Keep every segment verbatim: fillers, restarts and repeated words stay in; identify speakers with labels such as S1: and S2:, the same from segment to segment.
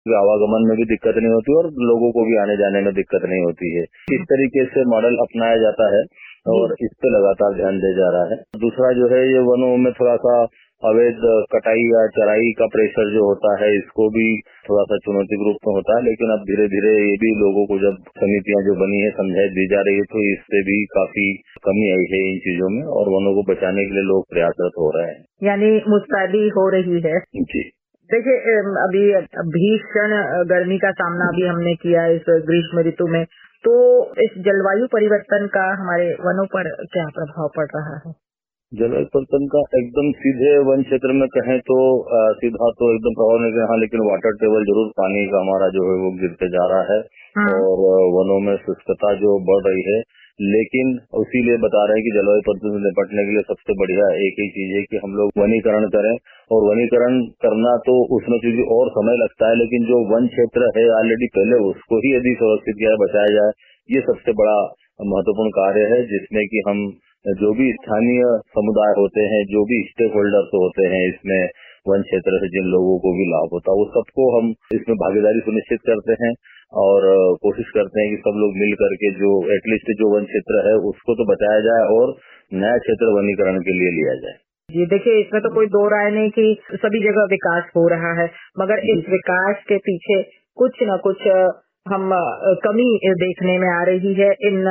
S1: आवागमन में भी दिक्कत नहीं होती और लोगों को भी आने जाने में दिक्कत नहीं होती है। इस तरीके से मॉडल अपनाया जाता है और इस पे लगातार ध्यान दिया जा रहा है। दूसरा जो है, ये वनों में थोड़ा सा अवैध कटाई या चराई का प्रेशर जो होता है, इसको भी थोड़ा सा चुनौती के रूप में होता है, लेकिन अब धीरे धीरे ये भी लोगों को, जब समितियां जो बनी है समझाई दी जा रही है, तो इससे भी काफी कमी आई है इन चीजों में और वनों को बचाने के लिए लोग प्रयासरत हो रहे हैं,
S2: यानी मुस्तैदी हो रही है।
S1: जी
S2: देखिए, अभी भीषण गर्मी का सामना अभी हमने किया इस ग्रीष्म ऋतु में, तो इस जलवायु परिवर्तन का हमारे वनों पर क्या प्रभाव पड़ रहा है?
S1: जलवायु परिवर्तन का एकदम सीधे वन क्षेत्र में कहें तो आ, सीधा तो एकदम प्रभाव नहीं, हाँ, लेकिन वाटर टेबल जरूर, पानी का हमारा जो है वो गिरते जा रहा है और वनों में शुष्कता जो बढ़ रही है। लेकिन उसीलिए बता रहे हैं कि जलवायु परिवर्तन से निपटने के लिए सबसे बढ़िया एक ही चीज है कि हम लोग वनीकरण करें। और वनीकरण करना तो उसमें चूंकि और समय लगता है, लेकिन जो वन क्षेत्र है ऑलरेडी पहले, उसको ही यदि सुरक्षित किया बचाया जाए, ये सबसे बड़ा महत्वपूर्ण कार्य है, जिसमें कि हम जो भी स्थानीय समुदाय होते हैं, जो भी स्टेक होल्डर्स होते हैं इसमें, वन क्षेत्र से जिन लोगों को भी लाभ होता है, वो सबको हम इसमें भागीदारी सुनिश्चित करते हैं और कोशिश करते हैं कि सब लोग मिल करके जो एटलीस्ट जो वन क्षेत्र है उसको तो बचाया जाए और नया क्षेत्र वनीकरण के लिए लिया जाए।
S2: जी देखिए, इसमें तो कोई दो राय नहीं कि सभी जगह विकास हो रहा है, मगर इस विकास के पीछे कुछ न कुछ हम कमी देखने में आ रही है। इन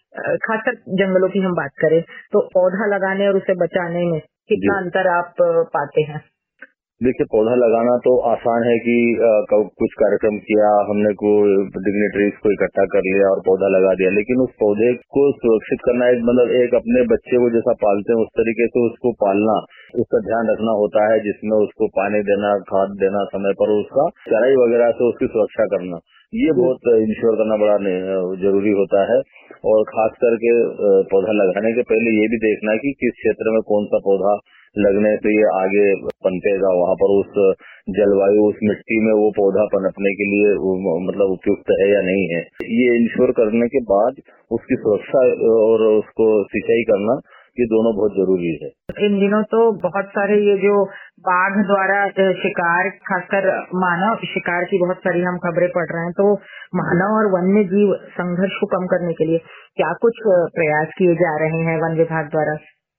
S2: खासकर जंगलों की हम बात करें तो पौधा लगाने और उसे बचाने में कितना अंतर आप पाते हैं?
S1: देखिए, पौधा लगाना तो आसान है कि आ, कुछ कार्यक्रम किया हमने, को डिग्नेटरीज को इकट्ठा कर लिया और पौधा लगा दिया, लेकिन उस पौधे को सुरक्षित करना, एक मतलब एक अपने बच्चे को जैसा पालते हैं उस तरीके से उसको पालना, उसका ध्यान रखना होता है, जिसमें उसको पानी देना, खाद देना समय पर, उसका चराई वगैरह से उसकी सुरक्षा करना, ये बहुत इंश्योर करना बड़ा जरूरी होता है। और खास करके पौधा लगाने के पहले ये भी देखना कि किस क्षेत्र में कौन सा पौधा लगने से ये आगे पनपेगा, वहाँ पर उस जलवायु, उस मिट्टी में वो पौधा पनपने के लिए मतलब उपयुक्त है या नहीं है, ये इंश्योर करने के बाद उसकी सुरक्षा और उसको सिंचाई करना, ये दोनों बहुत जरूरी है।
S2: इन दिनों तो बहुत सारे ये जो बाघ द्वारा शिकार, खासकर मानव शिकार की बहुत सारी हम खबरें पढ़ रहे हैं, तो मानव और वन्य जीव संघर्ष को कम करने के लिए क्या कुछ प्रयास किए जा रहे हैं वन विभाग द्वारा?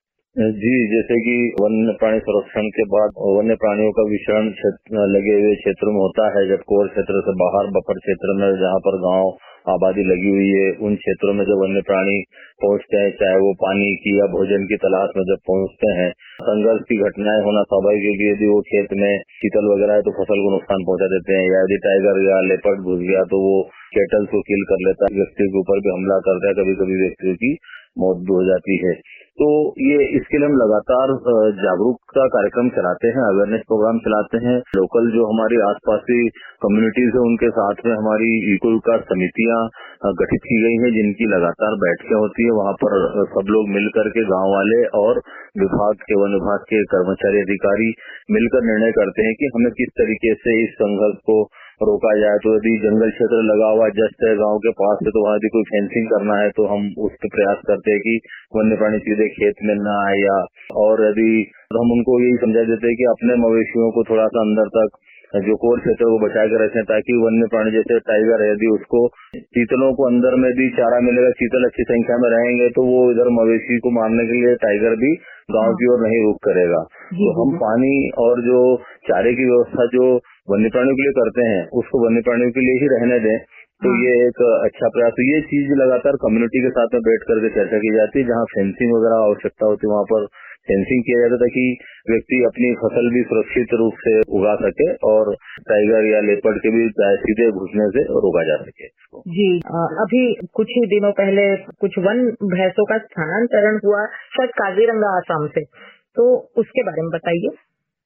S1: जी, जैसे कि वन्य प्राणी संरक्षण के बाद वन्य प्राणियों का विचरण लगे हुए क्षेत्रों में होता है, जब कोर क्षेत्र से बाहर बफर क्षेत्र में जहाँ पर गांव आबादी लगी हुई है, उन क्षेत्रों में जब वन्य प्राणी पहुंचते हैं, चाहे वो पानी की या भोजन की तलाश में जब पहुंचते हैं, संघर्ष की घटनाएं होना स्वाभाविक है कि यदि वो खेत में चीतल वगैरह है तो फसल को नुकसान पहुंचा देते हैं, या यदि टाइगर या लेपर्ड घुस गया तो वो कैटल को किल कर लेता है, व्यक्ति के ऊपर भी हमला करता है, कभी कभी व्यक्तियों की मौत भी हो जाती है। तो ये इसके लिए हम लगातार जागरूकता कार्यक्रम चलाते हैं, अवेयरनेस प्रोग्राम चलाते हैं। लोकल जो हमारी आसपास की कम्युनिटीज है उनके साथ में हमारी इको विकास समितियां गठित की गई हैं, जिनकी लगातार बैठकें होती है। वहाँ पर सब लोग मिलकर के, गांव वाले और विभाग के, वन विभाग के कर्मचारी अधिकारी मिलकर निर्णय करते हैं कि हमें किस तरीके से इस संघर्ष को रोका जाए। तो यदि जंगल क्षेत्र लगा हुआ जस्ट है गांव के पास है, तो वहाँ यदि कोई फेंसिंग करना है तो हम उस पर प्रयास करते हैं कि वन्य प्राणी सीधे खेत में न आए, या और यदि तो हम उनको यही समझा देते हैं कि अपने मवेशियों को थोड़ा सा अंदर तक जो कोर क्षेत्र को बचा कर रखें, ताकि वन्य प्राणी जैसे टाइगर है, यदि उसको चीतलों को अंदर में भी चारा मिलेगा, चीतल अच्छी संख्या में रहेंगे, तो वो इधर मवेशी को मारने के लिए टाइगर भी गांव की ओर नहीं रुख करेगा। तो हम पानी और जो चारे की व्यवस्था जो वन्य प्राणियों के लिए करते हैं, उसको वन्य प्राणियों के लिए ही रहने दें, तो ये एक अच्छा प्रयास है। ये चीज लगातार कम्युनिटी के साथ में बैठ करके चर्चा की जाती है, जहाँ फेंसिंग वगैरह आवश्यकता होती है वहाँ पर फेंसिंग किया जाता है, ताकि व्यक्ति अपनी फसल भी सुरक्षित रूप से उगा सके और टाइगर या लेपर्ड के भी सीधे घुसने से रोका जा सके।
S2: जी, अभी कुछ ही दिनों पहले कुछ वन भैंसों का स्थानांतरण हुआ शायद काजीरंगा आसाम से, तो उसके बारे में बताइए।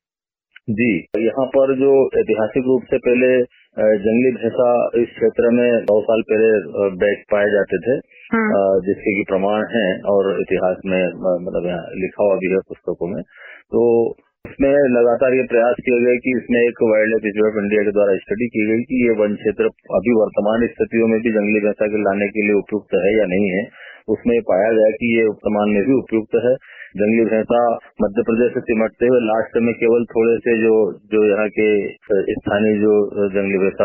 S1: जी, यहाँ पर जो ऐतिहासिक रूप से पहले जंगली भैंसा इस क्षेत्र में सौ साल पहले बैठ पाए जाते थे, हाँ। जिसके की प्रमाण है और इतिहास में मतलब यहाँ लिखा हुआ भी है पुस्तकों में। तो इसमें लगातार ये प्रयास किए गए कि इसमें एक wild life institute of India के द्वारा स्टडी की गई कि ये वन क्षेत्र अभी वर्तमान स्थितियों में भी जंगली भैंसा के लाने के लिए उपयुक्त है या नहीं है। उसमें पाया गया कि ये वर्तमान में भी उपयुक्त है। जंगली भैंसा मध्य प्रदेश से सिमटते हुए लास्ट में केवल थोड़े से जो जो यहाँ के स्थानीय जो जंगली भैंसा